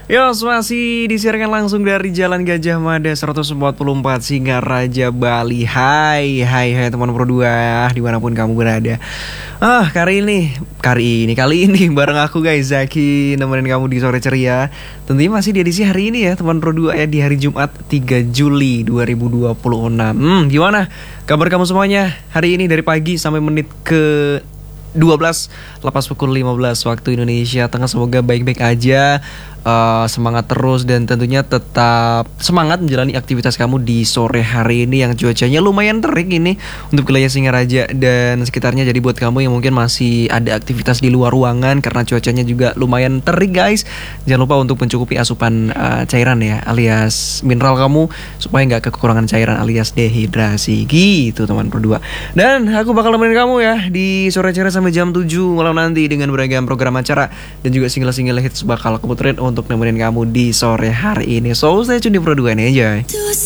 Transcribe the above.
Yos, masih disiarkan langsung dari Jalan Gajah Mada 144 Singaraja, Bali. Hai teman Pro 2 dimanapun kamu berada. Kali ini bareng aku guys, Zaki, nemenin kamu di sore ceria. Tentunya masih di edisi hari ini ya teman Pro 2 ya, di hari Jumat 3 Juli 2026. Gimana kabar kamu semuanya hari ini dari pagi sampai menit ke 12 lepas pukul 15 waktu Indonesia Tengah. Semoga baik-baik aja, semangat terus dan tentunya tetap semangat menjalani aktivitas kamu di sore hari ini yang cuacanya lumayan terik ini untuk wilayah Singaraja dan sekitarnya. Jadi buat kamu yang mungkin masih ada aktivitas di luar ruangan karena cuacanya juga lumayan terik guys, jangan lupa untuk mencukupi asupan cairan ya, alias mineral kamu, supaya nggak kekurangan cairan alias dehidrasi gitu teman berdua. Dan aku bakal nemenin kamu ya di sore ceria sampai jam 7 malam nanti dengan beragam program acara dan juga single-single hits bakal aku puterin untuk nemenin kamu di sore hari ini. So stay tune di Pro 2 nih aja.